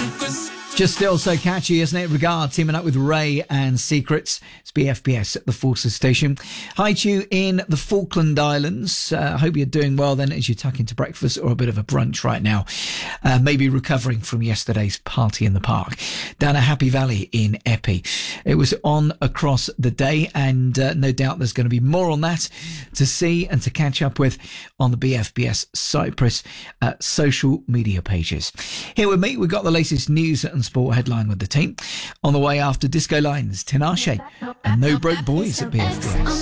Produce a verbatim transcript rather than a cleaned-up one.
Just still so catchy, isn't it? Regard teaming up with Ray and Secrets. It's B F B S at the Forces Station. Hi to you in the Falkland Islands. I uh, hope you're doing well then as you tuck into breakfast or a bit of a brunch right now. Uh, maybe recovering from yesterday's party in the park. Down at Happy Valley in Eppie. It was on across the day, and uh, no doubt there's going to be more on that to see and to catch up with on the B F B S Cyprus uh, social media pages. Here with me, we've got the latest news and sport headline with the team. On the way after Disco Lines, Tinashe and No Broke Boys at B F B S.